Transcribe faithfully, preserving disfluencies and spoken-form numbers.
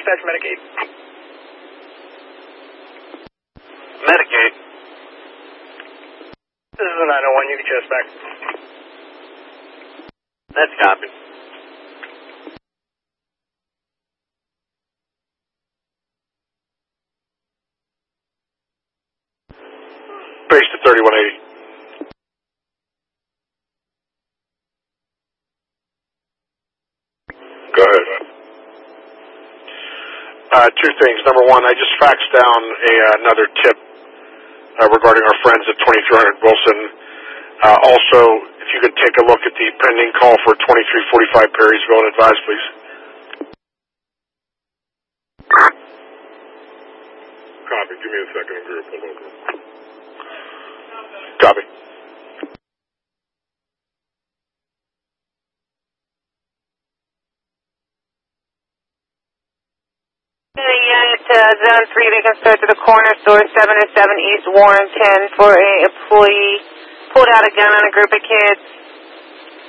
dispatch Medicaid. Medicaid. This is a nine oh one, you can chest back. That's copied. Base to thirty-one eighty. Go ahead. Uh, two things. Number one, I just faxed down a, uh, another tip uh, regarding our friends at twenty-three hundred Wilson. Uh, also, if you could take a look at the pending call for twenty-three forty-five Perrysville and advise, please. Copy. Give me a second. I'm going to pull over. Copy. Unit uh, Zone three, they can start to the corner store, seven oh seven East Warren ten, for a employee pulled out a gun on a group of kids.